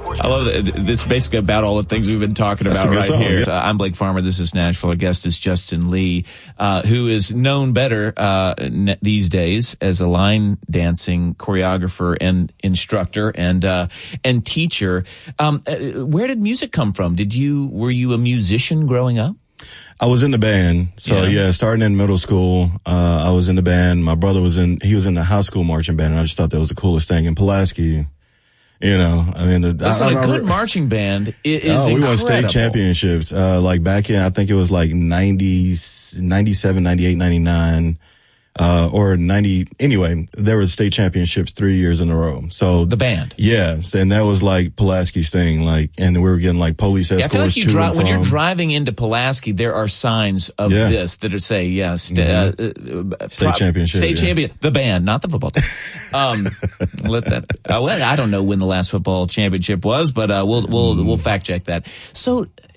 I love that. This is basically about all the things we've been talking about right here. Yeah. I'm Blake Farmer. This is Nashville. Our guest is Justin Lee, who is known better these days as a line dancing choreographer and instructor and teacher. Where did music come from? Were you a musician growing up? I was in the band. So yeah, starting in middle school, I was in the band. My brother was in the high school marching band, and I just thought that was the coolest thing. In Pulaski, you know, I mean, a good marching band is incredible. We won state championships, like back in, I think it was like 97, 98, 99. Or 90, anyway, there were state championships 3 years in a row. So the band. Yes. And that was like Pulaski's thing. Like, and we were getting like police escorts. I feel like when you're driving into Pulaski, there are signs of this that are say, state championship. State champion. The band, not the football team. I don't know when the last football championship was, but we'll fact check that. So